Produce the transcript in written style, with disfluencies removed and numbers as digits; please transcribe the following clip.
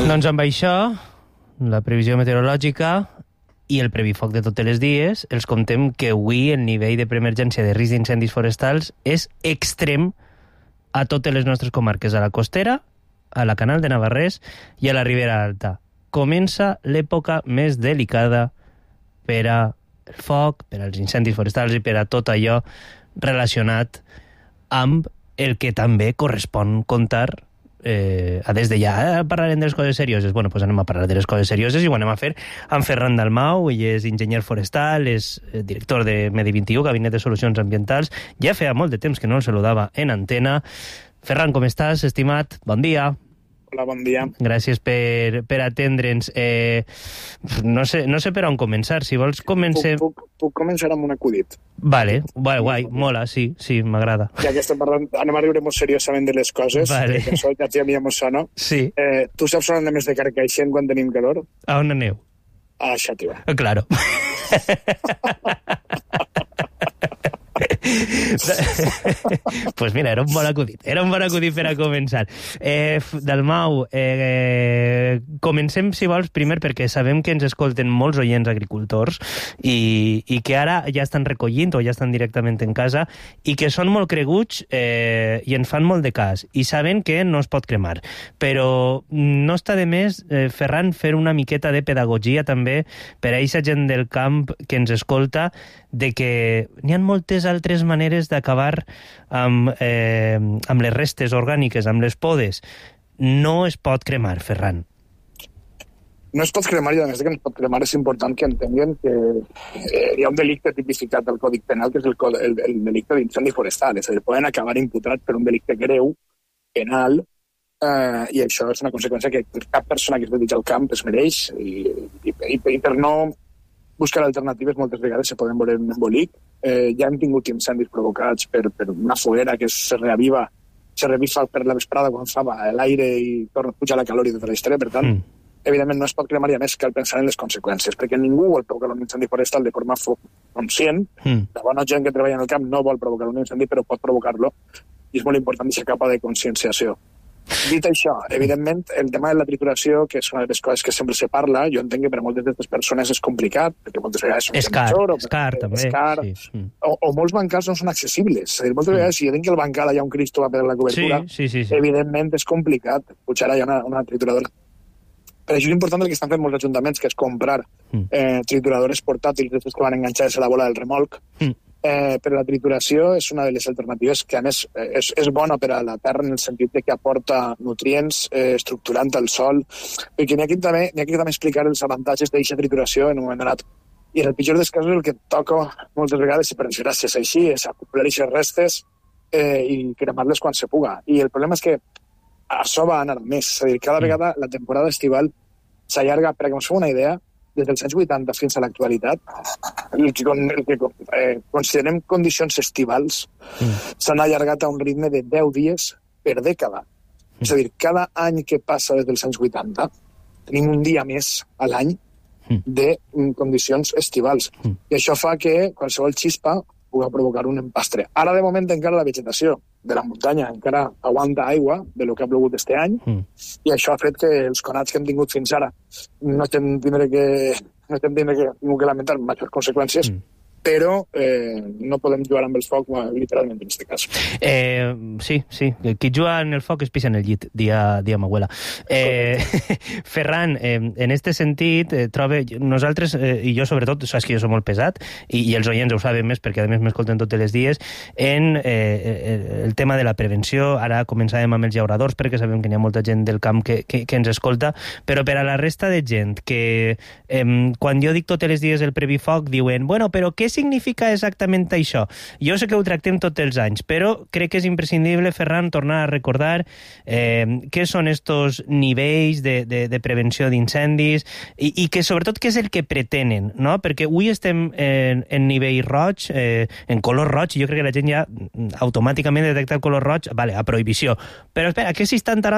Doncs amb això, la previsió meteorològica i el previfoc de tots els dies, els contem que avui el nivell de preemergència de risc d'incendis forestals és extrem a totes les nostres comarques, a la costera, a la Canal de Navarrés i a la Ribera Alta. Comença l'època més delicada per al foc, per als incendis forestals i per a tot allò relacionat amb el que també correspon contar des de ja parlarem de les coses serioses. Bueno, doncs anem a parlar de les coses serioses i ho anem a fer amb Ferran Dalmau. Ell és enginyer forestal, és director de Medi 21, Gabinet de Solucions Ambientals. Ja feia molt de temps que no el saludava en antena. Ferran, com estàs, estimat? Bon dia. Hola, bon dia. Gràcies per atendre'ns. No sé per on començar. Si vols, comencem... Puc començar amb un acudit? Vale, guai, mola, sí, m'agrada. Ja que estem parlant, anem a riure molt seriosament de les coses, vale. Que això ja a mi ja m'ho sona. Sí. Tu saps on anem de Carcaixent quan tenim calor? A on aneu? A Xàtiva. Claro. Pues mira, era un bon acudit per a començar. Dalmau, comencem, si vols, primer perquè sabem que ens escolten molts oients agricultors i que ara ja estan recollint o ja estan directament en casa i que són molt creguts i ens fan molt de cas i saben que no es pot cremar, però no està de més, Ferran, fer una miqueta de pedagogia també per a aquesta gent del camp que ens escolta, de que n'hi ha moltes altres maneres d'acabar amb les restes orgàniques, amb les podes. No es pot cremar, Ferran. No es pot cremar i, a més de que no es pot cremar, és important que entenguin que hi ha un delicte tipificat del Codi Penal, que és el delicte d'incendi forestal. És a dir, poden acabar imputats per un delicte greu, penal, i això és una conseqüència que cap persona que es dedica al camp es mereix i per no buscar alternatives moltes vegades se poden veure en embolic. Ja hem tingut incendis provocats per una foguera que se revifa per la vesprada quan fa l'aire i torna a pujar la calor i tota la història. Per tant, evidentment no es pot cremar i a més cal pensar en les conseqüències, perquè ningú vol provocar un incendi forestal de forma conscient. La bona gent que treballa en el camp no vol provocar un incendi, però pot provocar-lo, i és molt important aquesta capa de conscienciació. Dit això, evidentment, el tema de la trituració, que és una de les coses que sempre se parla, jo entenc que per a moltes d'aquestes persones és complicat, perquè moltes vegades és car, també. Sí. O molts bancals no són accessibles. És a dir, moltes vegades, si jo tinc que el bancal hi ha un Cristo a per la cobertura, sí. Evidentment és complicat pujar allà una trituradora. Per això és important el que estan fent molts ajuntaments, que és comprar trituradores portàtils, que van enganxades a la bola del remolc. Però la trituració és una de les alternatives que, a més, és bona per a la terra en el sentit que aporta nutrients, estructurant el sòl, perquè n'hi ha que també explicar els avantatges d'aquesta trituració en un moment donat. I en el pitjor dels casos el que toca moltes vegades, i per desgràcia és així, és acumular aquestes restes i cremar-les quan se puga. I el problema és que això va anar més. És a dir, cada vegada la temporada estival s'allarga, perquè us feu una idea, des dels anys 80 fins a l'actualitat, el que considerem condicions estivals s'han allargat a un ritme de 10 dies per dècada. És a dir, cada any que passa des dels anys 80 tenim un dia més a l'any de condicions estivals. I això fa que qualsevol xispa pugui provocar un empastre. Ara, de moment, encara la vegetació de la muntanya encara aguanta aigua de lo que ha plogut este any i això ha fet que els conats que hem tingut fins ara no estem tindre que lamentar majors conseqüències, però no podem jugar amb el foc literalment en aquest cas. Sí. Qui juga en el foc es pisa en el llit, dia m'abuela. Ferran, en este sentit, trobe nosaltres, i jo sobretot, saps que jo soc molt pesat, i els oients ho saben més perquè a més m'escolten tots els dies, en el tema de la prevenció. Ara començàvem amb els llauradors perquè sabem que hi ha molta gent del camp que ens escolta, però per a la resta de gent que quan jo dic tots els dies el previfoc diuen, bueno, però què significa exactament això? Jo sé que ho tractem tots els anys, però crec que és imprescindible, Ferran, tornar a recordar què són estos nivells de prevenció d'incendis i que sobretot què és el que pretenen, no? Perquè avui estem en nivell roig, en color roig, i jo crec que la gent ja automàticament detecta el color roig, vale, a prohibició. Però espera, què s'instantarà